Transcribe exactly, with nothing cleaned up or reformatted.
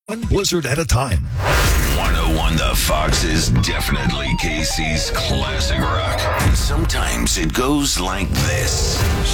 One blizzard at a time. one oh one The Fox is definitely K C's classic rock. And sometimes it goes like this.